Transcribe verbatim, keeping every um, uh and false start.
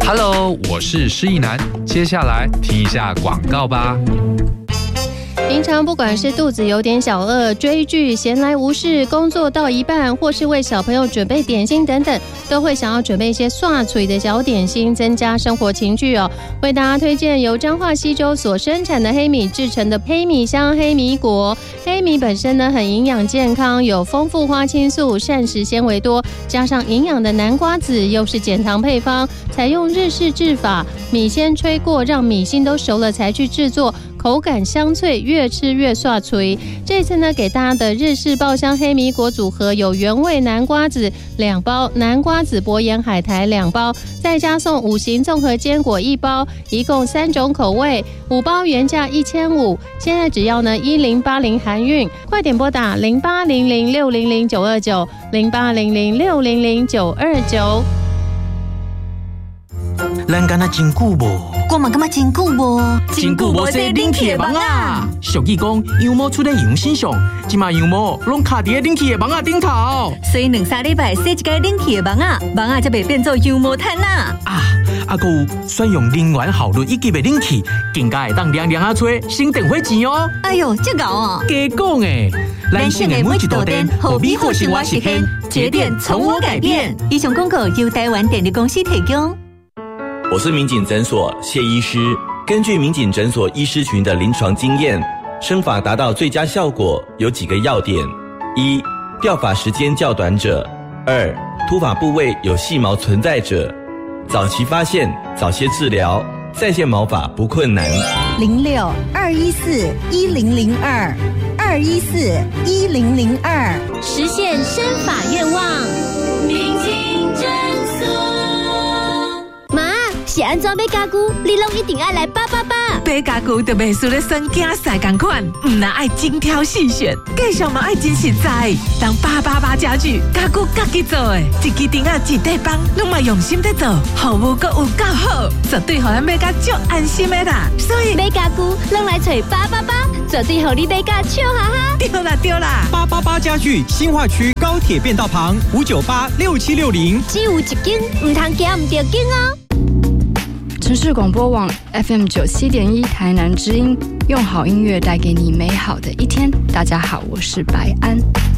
Hello， 我是施逸南，接下来听一下广告吧。 平常不管是肚子有点小饿、追剧、闲来无事、工作到一半，或是为小朋友准备点心等等，都会想要准备一些刷嘴的小点心，增加生活情趣哦。为大家推荐由彰化溪州所生产的黑米制成的黑米香黑米果。黑米本身呢很营养健康，有丰富花青素、膳食纤维多，加上营养的南瓜子，又是减糖配方，采用日式制法，米先吹过，让米心都熟了才去制作。口感香脆，越吃越刷脆。这次呢，给大家的日式爆香黑米果组合有原味南瓜子两包，南瓜子薄盐海苔两包，再加送五型综合坚果一包，一共三种口味，五包原价一千五，现在只要呢一零八零含运，快点拨打零八零零六零零九二九零八零零六零零九二九。 咱敢若真久无？ 我嘛感觉真久无， 真久无洗冷气的网啊！俗语讲，羊毛出在羊身上，即马羊毛拢卡伫冷气的网啊顶头。 所以两三礼拜洗一个冷气的网啊，网啊才袂变做羊毛毯啊！ 啊，啊个有选用能源效率一级的冷气，更加会当凉凉啊吹，省电费钱哦！ 哎呦，这牛哦！ 加讲诶，咱省的每一度电，互美好生活实现，节电从我改变。 以上广告由台湾电力公司提供。 我是民警诊所谢医师。根据民警诊所医师群的临床经验，生发达到最佳效果有几个要点：一、掉发时间较短者；二、秃发部位有细毛存在者。早期发现，早些治疗，再现毛发不困难。 零六二一四一零零二二一四一零零二， 实现生发愿望。 民警诊所。 是安怎买家具，你拢一定要来八八八。 买家具就袂输咧选囝婿同款，唔那爱精挑细选，价上嘛爱真实在。当八八八家具，家具家己做的，一支顶啊一块板，拢嘛用心在做，服务阁有够好，绝对互咱买家足安心的啦。所以买家具，拢来找八八八，绝对互你买家笑哈哈。 对啦对啦， 八八八家具新化区高铁便道旁五九八六七六零， 只有一间，唔通行唔着间哦。 城市广播网 F M 九七点一台南之音，用好音乐带给你美好的一天。大家好，我是白安。